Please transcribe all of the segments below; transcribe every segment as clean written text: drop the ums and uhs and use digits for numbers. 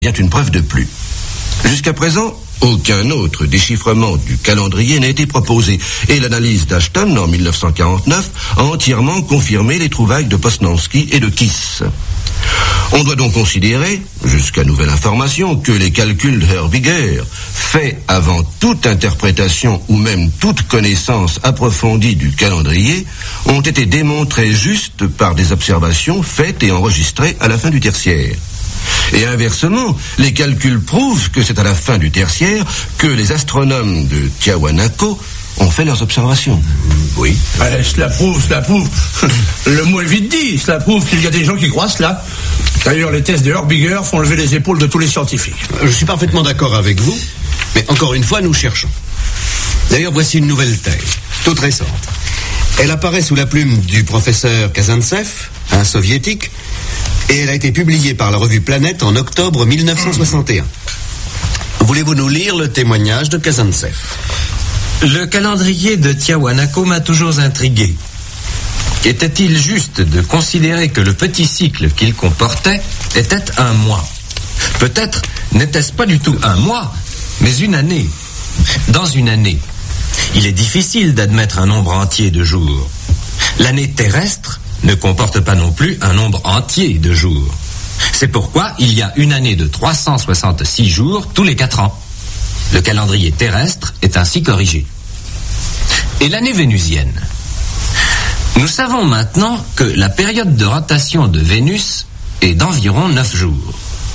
bien une preuve de plus. Jusqu'à présent, aucun autre déchiffrement du calendrier n'a été proposé et l'analyse d'Ashton en 1949 a entièrement confirmé les trouvailles de Posnanski et de Kiss. On doit donc considérer, jusqu'à nouvelle information, que les calculs de Hörbiger, faits avant toute interprétation ou même toute connaissance approfondie du calendrier, ont été démontrés justes par des observations faites et enregistrées à la fin du tertiaire. Et inversement, les calculs prouvent que c'est à la fin du tertiaire que les astronomes de Tiahuanaco ont fait leurs observations. Oui. Cela prouve. Le mot est vite dit. Cela prouve qu'il y a des gens qui croient cela. D'ailleurs, les tests de Hörbiger font lever les épaules de tous les scientifiques. Je suis parfaitement d'accord avec vous, mais encore une fois, nous cherchons. D'ailleurs, voici une nouvelle thèse, toute récente. Elle apparaît sous la plume du professeur Kazantsev, un soviétique, et elle a été publiée par la revue Planète en octobre 1961. Voulez-vous nous lire le témoignage de Kazantsev ? Le calendrier de Tiahuanaco m'a toujours intrigué. Était-il juste de considérer que le petit cycle qu'il comportait était un mois ? Peut-être n'était-ce pas du tout un mois, mais une année. Dans une année, il est difficile d'admettre un nombre entier de jours. L'année terrestre ne comporte pas non plus un nombre entier de jours. C'est pourquoi il y a une année de 366 jours tous les 4 ans. Le calendrier terrestre est ainsi corrigé. Et l'année vénusienne ? Nous savons maintenant que la période de rotation de Vénus est d'environ 9 jours.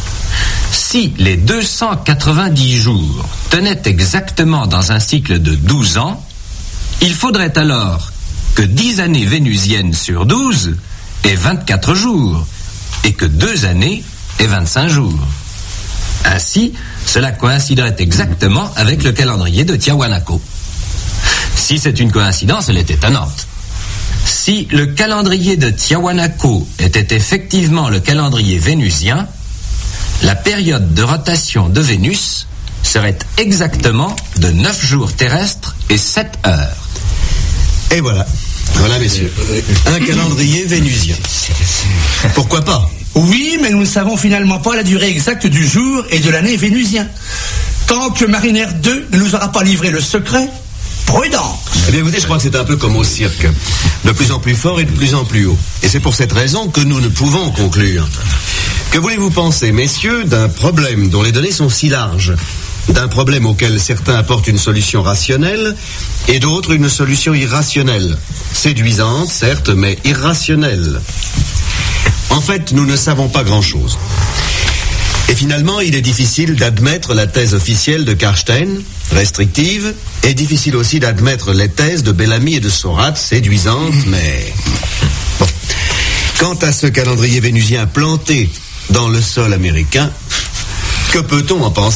Si les 290 jours tenaient exactement dans un cycle de 12 ans, il faudrait alors que 10 années vénusiennes sur 12 aient 24 jours et que 2 années aient 25 jours. Ainsi, cela coïnciderait exactement avec le calendrier de Tiahuanaco. Si c'est une coïncidence, elle est étonnante. Si le calendrier de Tiahuanaco était effectivement le calendrier vénusien, la période de rotation de Vénus serait exactement de 9 jours terrestres et 7 heures. Et voilà, messieurs, un calendrier vénusien. Pourquoi pas ? Oui, mais nous ne savons finalement pas la durée exacte du jour et de l'année vénusien. Tant que Mariner 2 ne nous aura pas livré le secret, prudent. Eh bien, écoutez, je crois que c'est un peu comme au cirque. De plus en plus fort et de plus en plus haut. Et c'est pour cette raison que nous ne pouvons conclure. Que voulez-vous penser, messieurs, d'un problème dont les données sont si larges ? D'un problème auquel certains apportent une solution rationnelle et d'autres une solution irrationnelle. Séduisante, certes, mais irrationnelle. En fait, nous ne savons pas grand-chose. Et finalement, il est difficile d'admettre la thèse officielle de Karsten, restrictive, et difficile aussi d'admettre les thèses de Bellamy et de Seurat, séduisantes, mais... Bon. Quant à ce calendrier vénusien planté dans le sol américain, que peut-on en penser ?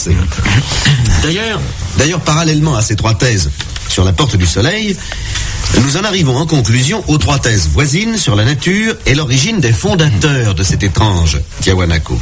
D'ailleurs, parallèlement à ces 3 thèses sur la porte du soleil, nous en arrivons en conclusion aux 3 thèses voisines sur la nature et l'origine des fondateurs de cet étrange Tiahuanaco.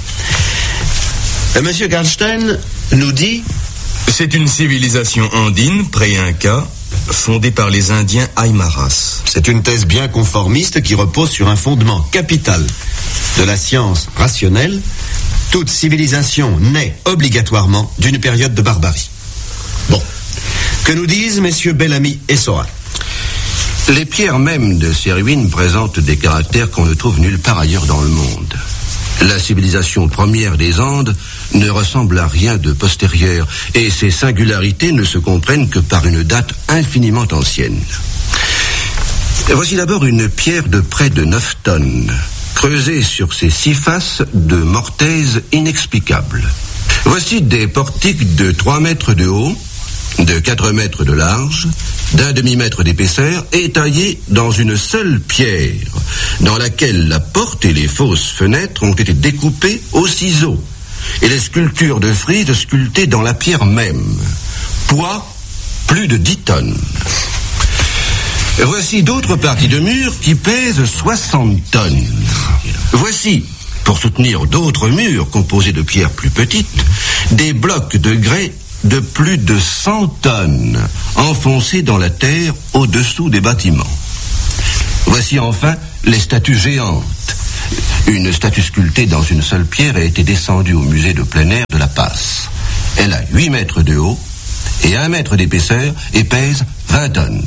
Monsieur Karsten nous dit... C'est une civilisation andine, pré-inca, fondée par les Indiens Aymaras. C'est une thèse bien conformiste qui repose sur un fondement capital de la science rationnelle. Toute civilisation naît obligatoirement d'une période de barbarie. Bon. Que nous disent messieurs Bellamy et Seurat ? Les pierres mêmes de ces ruines présentent des caractères qu'on ne trouve nulle part ailleurs dans le monde. La civilisation première des Andes ne ressemble à rien de postérieur, et ces singularités ne se comprennent que par une date infiniment ancienne. Voici d'abord une pierre de près de 9 tonnes, creusée sur ses 6 faces de mortaise inexplicable. Voici des portiques de 3 mètres de haut, de 4 mètres de large, d'1 demi-mètre d'épaisseur, et taillés dans une seule pierre, dans laquelle la porte et les fausses fenêtres ont été découpées au ciseau, et les sculptures de frise sculptées dans la pierre même. Poids, plus de 10 tonnes. Voici d'autres parties de murs qui pèsent 60 tonnes. Voici, pour soutenir d'autres murs composés de pierres plus petites, des blocs de grès de plus de 100 tonnes enfoncés dans la terre au-dessous des bâtiments. Voici enfin les statues géantes, Une statue sculptée dans une seule pierre a été descendue au musée de plein air de La Passe. Elle a 8 mètres de haut et 1 mètre d'épaisseur et pèse 20 tonnes.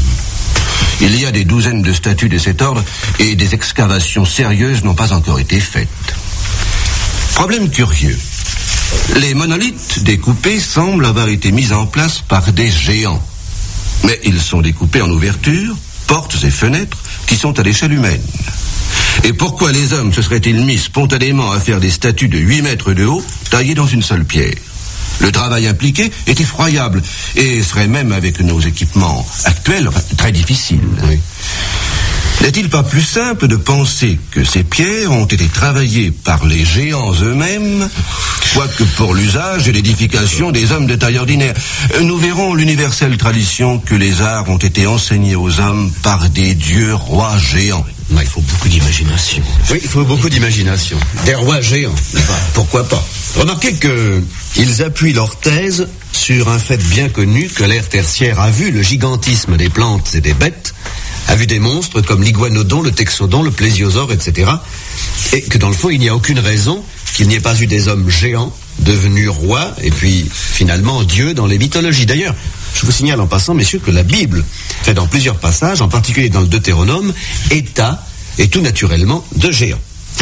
Il y a des douzaines de statues de cet ordre et des excavations sérieuses n'ont pas encore été faites. Problème curieux. Les monolithes découpés semblent avoir été mis en place par des géants. Mais ils sont découpés en ouvertures, portes et fenêtres qui sont à l'échelle humaine. Et pourquoi les hommes se seraient-ils mis spontanément à faire des statues de 8 mètres de haut, taillées dans une seule pierre? Le travail impliqué est effroyable et serait même avec nos équipements actuels très difficile. Oui. N'est-il pas plus simple de penser que ces pierres ont été travaillées par les géants eux-mêmes, quoique pour l'usage et l'édification des hommes de taille ordinaire? Nous verrons l'universelle tradition que les arts ont été enseignés aux hommes par des dieux rois géants. Il faut beaucoup d'imagination. Oui, il faut beaucoup d'imagination. Des rois géants. Pourquoi pas? Remarquez qu'ils appuient leur thèse sur un fait bien connu que l'ère tertiaire a vu, le gigantisme des plantes et des bêtes, a vu des monstres comme l'iguanodon, le texodon, le plésiosaure, etc. Et que dans le fond, il n'y a aucune raison qu'il n'y ait pas eu des hommes géants devenus rois et puis finalement dieux dans les mythologies. D'ailleurs, je vous signale en passant, messieurs, que la Bible fait dans plusieurs passages, en particulier dans le Deutéronome, état et tout naturellement de géants.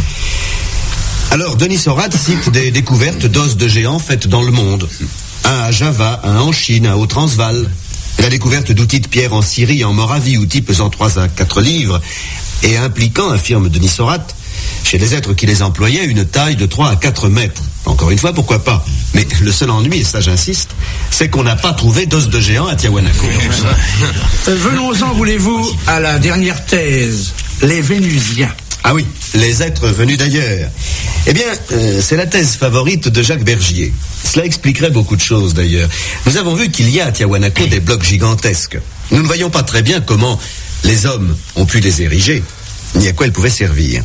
Alors, Denis Sorad cite des découvertes d'os de géants faites dans le monde. Un à Java, un en Chine, un au Transvaal. La découverte d'outils de pierre en Syrie et en Moravie, outils pesant 3 à 4 livres et impliquant, affirme Denis Sorad, chez les êtres qui les employaient, une taille de 3 à 4 mètres. Encore une fois, pourquoi pas? Mais le seul ennui, et ça j'insiste, c'est qu'on n'a pas trouvé d'os de géant à Tiahuanaco. Venons-en, voulez-vous, à la dernière thèse, les Vénusiens. Ah oui, les êtres venus d'ailleurs. Eh bien, c'est la thèse favorite de Jacques Bergier. Cela expliquerait beaucoup de choses d'ailleurs. Nous avons vu qu'il y a à Tiahuanaco des blocs gigantesques. Nous ne voyons pas très bien comment les hommes ont pu les ériger, ni à quoi ils pouvaient servir.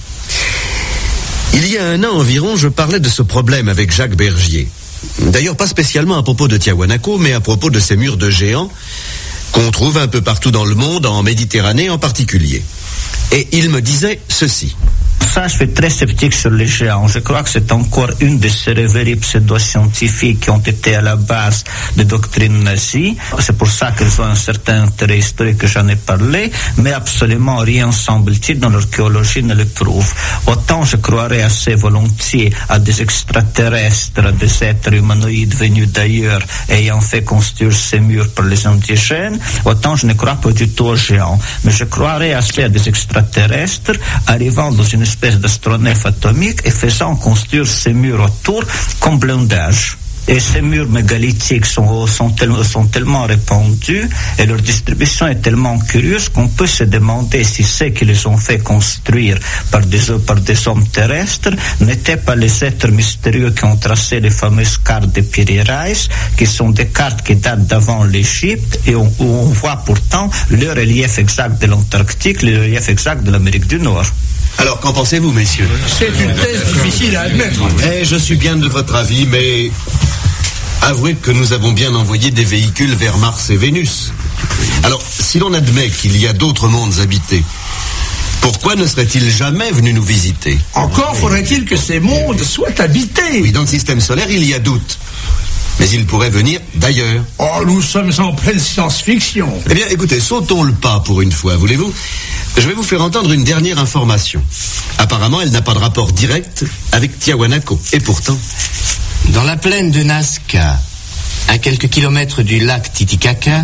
Il y a 1 an environ, je parlais de ce problème avec Jacques Bergier. D'ailleurs, pas spécialement à propos de Tiahuanaco, mais à propos de ces murs de géants qu'on trouve un peu partout dans le monde, en Méditerranée en particulier. Et il me disait ceci. Ça, je suis très sceptique sur les géants. Je crois que c'est encore une de ces rêveries pseudo-scientifiques qui ont été à la base des doctrines nazies. C'est pour ça qu'elles ont un certain intérêt historique, que j'en ai parlé, mais absolument rien, semble-t-il, dans l'archéologie ne le prouve. Autant je croirais assez volontiers à des extraterrestres, à des êtres humanoïdes venus d'ailleurs, ayant fait construire ces murs par les indigènes, autant je ne crois pas du tout aux géants. Mais je croirais assez à des extraterrestres arrivant dans une espèce d'astronef atomique et faisant construire ces murs autour comme blindage. Et ces murs mégalithiques sont tellement répandus et leur distribution est tellement curieuse qu'on peut se demander si ceux qui les ont fait construire par des hommes terrestres n'étaient pas les êtres mystérieux qui ont tracé les fameuses cartes de Piri Reis, qui sont des cartes qui datent d'avant l'Égypte et où on voit pourtant le relief exact de l'Antarctique, le relief exact de l'Amérique du Nord. Alors, qu'en pensez-vous, messieurs? C'est une thèse difficile à admettre. Je suis bien de votre avis, mais avouez que nous avons bien envoyé des véhicules vers Mars et Vénus. Alors, si l'on admet qu'il y a d'autres mondes habités, pourquoi ne seraient-ils jamais venus nous visiter? Encore faudrait-il que ces mondes soient habités. Oui, dans le système solaire, il y a doute. Mais ils pourraient venir d'ailleurs. Oh, nous sommes en pleine science-fiction. Eh bien, écoutez, sautons le pas pour une fois, voulez-vous? Je vais vous faire entendre une dernière information. Apparemment, elle n'a pas de rapport direct avec Tiahuanaco. Et pourtant... Dans la plaine de Nazca, à quelques kilomètres du lac Titicaca,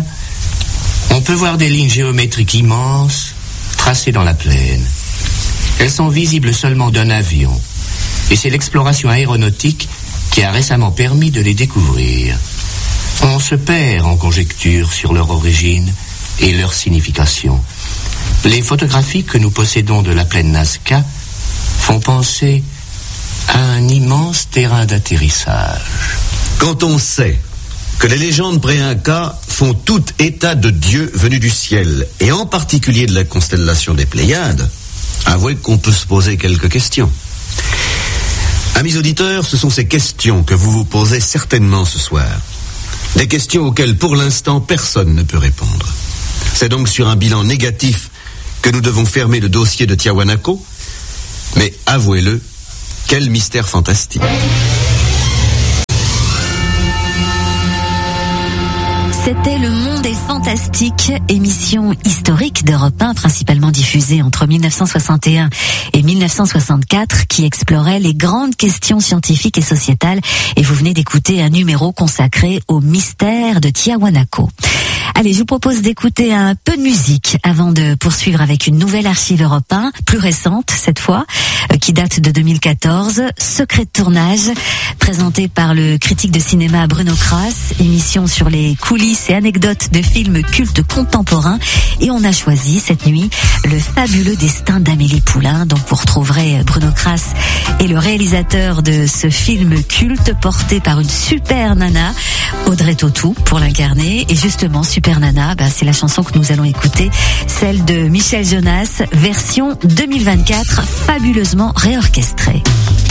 on peut voir des lignes géométriques immenses tracées dans la plaine. Elles sont visibles seulement d'un avion. Et c'est l'exploration aéronautique qui a récemment permis de les découvrir. On se perd en conjectures sur leur origine et leur signification. Les photographies que nous possédons de la plaine Nazca font penser à un immense terrain d'atterrissage. Quand on sait que les légendes pré-incas font tout état de dieux venus du ciel, et en particulier de la constellation des Pléiades, avouez qu'on peut se poser quelques questions. Amis auditeurs, ce sont ces questions que vous vous posez certainement ce soir. Des questions auxquelles, pour l'instant, personne ne peut répondre. C'est donc sur un bilan négatif que nous devons fermer le dossier de Tiahuanaco, Mais avouez-le, quel mystère fantastique. C'était Le Monde est fantastique, émission historique d'Europe 1, principalement diffusée entre 1961 et 1964, qui explorait les grandes questions scientifiques et sociétales. Et vous venez d'écouter un numéro consacré au mystère de Tiahuanaco. Allez, je vous propose d'écouter un peu de musique avant de poursuivre avec une nouvelle archive Europe 1, plus récente cette fois, qui date de 2014, Secret de tournage, présenté par le critique de cinéma Bruno Kras, émission sur les coulisses et anecdotes de films cultes contemporains. Et on a choisi cette nuit Le fabuleux destin d'Amélie Poulain. Donc vous retrouverez Bruno Kras et le réalisateur de ce film culte, porté par une super nana, Audrey Tautou, pour l'incarner. Et justement, Super Nana, c'est la chanson que nous allons écouter, celle de Michel Jonas, version 2024, fabuleusement réorchestrée.